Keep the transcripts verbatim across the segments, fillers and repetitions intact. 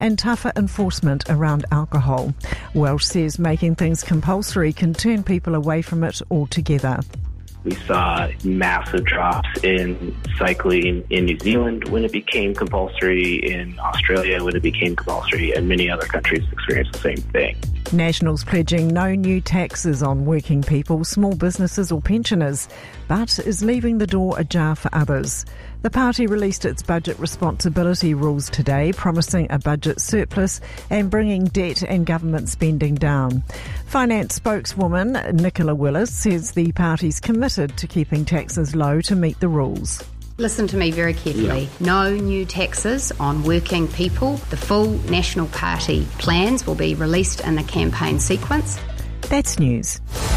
and tougher enforcement around alcohol. Welsh says making things compulsory can turn people away from it altogether. We saw massive drops in cycling in New Zealand when it became compulsory, in Australia when it became compulsory, and many other countries experienced the same thing. Nationals pledging no new taxes on working people, small businesses or pensioners, but is leaving the door ajar for others. The party released its budget responsibility rules today, promising a budget surplus and bringing debt and government spending down. Finance spokeswoman Nicola Willis says the party's committed to keeping taxes low to meet the rules. Listen to me very carefully. No new taxes on working people. The full National Party plans will be released in the campaign sequence. That's news.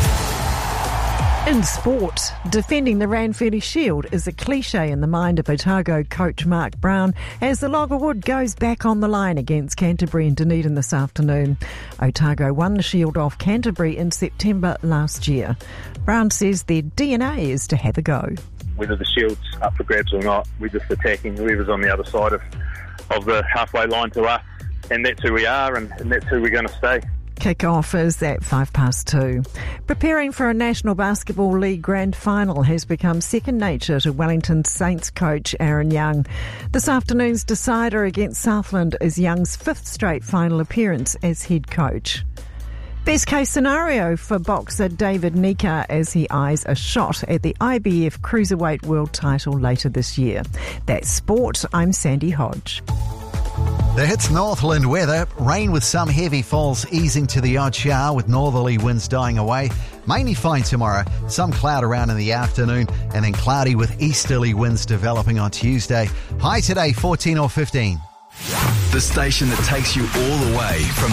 In sport, defending the Ranfurly Shield is a cliche in the mind of Otago coach Mark Brown as the Loggerwood goes back on the line against Canterbury and Dunedin this afternoon. Otago won the Shield off Canterbury in September last year. Brown says their D N A is to have a go. Whether the Shield's up for grabs or not, we're just attacking whoever's on the other side of, of the halfway line to us, and that's who we are, and, and that's who we're going to stay. Kick-off is at five past two. Preparing for a National Basketball League Grand Final has become second nature to Wellington Saints coach Aaron Young. This afternoon's decider against Southland is Young's fifth straight final appearance as head coach. Best case scenario for boxer David Nika as he eyes a shot at the I B F Cruiserweight World title later this year. That's sport. I'm Sandy Hodge. The Hits Northland weather. Rain with some heavy falls easing to the odd shower with northerly winds dying away. Mainly fine tomorrow. Some cloud around in the afternoon and then cloudy with easterly winds developing on Tuesday. High today fourteen or fifteen. The station that takes you all the way from